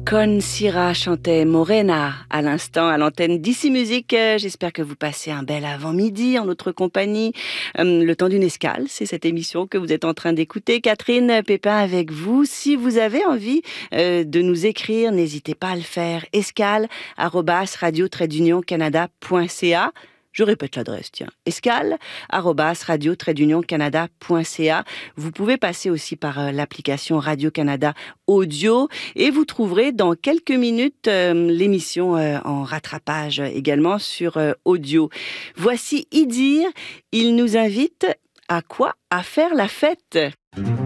Con Sira chantait Morena à l'instant à l'antenne d'Ici Musique. J'espère que vous passez un bel avant-midi en notre compagnie. Le temps d'une escale, c'est cette émission que vous êtes en train d'écouter. Catherine Pépin avec vous. Si vous avez envie de nous écrire, n'hésitez pas à le faire. escale@radio-canada.ca. Je répète l'adresse, tiens. escale@radio-canada.ca. Vous pouvez passer aussi par l'application Radio-Canada Audio et vous trouverez dans quelques minutes l'émission en rattrapage également sur audio. Voici Idir. Il nous invite à quoi? À faire la fête.